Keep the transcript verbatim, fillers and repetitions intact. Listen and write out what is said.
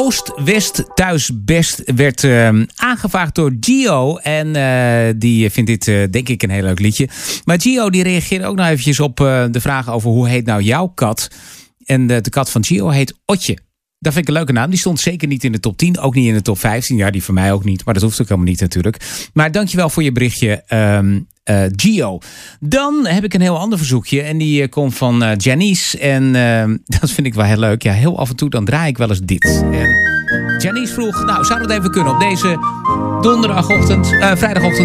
Oost, West, Thuis, Best werd uh, aangevraagd door Gio. En uh, die vindt dit uh, denk ik een heel leuk liedje. Maar Gio die reageerde ook nog eventjes op uh, de vraag over hoe heet nou jouw kat. En uh, de kat van Gio heet Otje. Dat vind ik een leuke naam. Die stond zeker niet in de top tien. Ook niet in de top vijftien. Ja, die van mij ook niet. Maar dat hoeft ook helemaal niet natuurlijk. Maar dankjewel voor je berichtje, um, uh, Gio. Dan heb ik een heel ander verzoekje. En die uh, komt van uh, Janice. En uh, dat vind ik wel heel leuk. Ja, heel af en toe dan draai ik wel eens dit. En Janice vroeg, nou, zou dat even kunnen op deze donderdagochtend, uh, vrijdagochtend.